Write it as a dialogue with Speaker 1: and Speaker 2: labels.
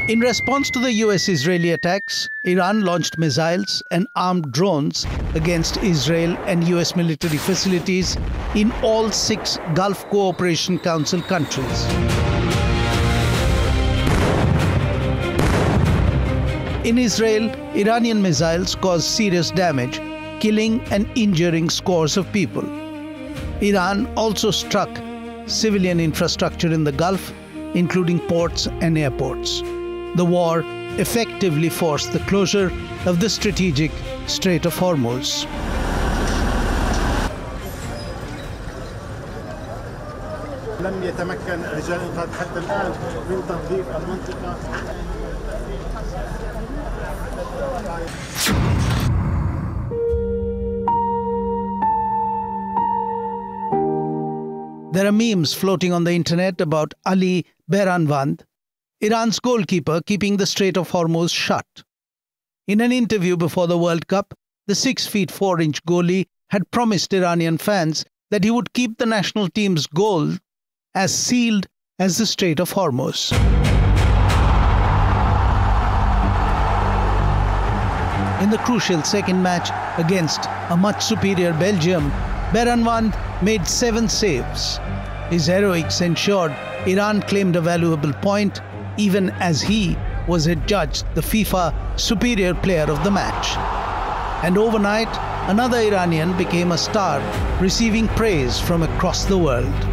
Speaker 1: In response to the US-Israeli attacks, Iran launched missiles and armed drones against Israel and US military facilities in all 6 Gulf Cooperation Council countries. In Israel, Iranian missiles caused serious damage, killing and injuring scores of people. Iran also struck civilian infrastructure in the Gulf, including ports and airports. The war effectively forced the closure of the strategic Strait of Hormuz.
Speaker 2: لم يتمكن رجال الإنقاذ حتى الآن من تنظيف المنطقة.
Speaker 1: There are memes floating on the internet about Ali Behranvand, Iran's goalkeeper, keeping the Strait of Hormuz shut. In an interview before the World Cup, the 6'4" goalie had promised Iranian fans that he would keep the national team's goal as sealed as the Strait of Hormuz. In the crucial second match against a much superior Belgium, Behranvand made 7 saves. His heroics ensured Iran claimed a valuable point, even as he was adjudged the FIFA Superior Player of the Match. And overnight, another Iranian became a star, receiving praise from across the world.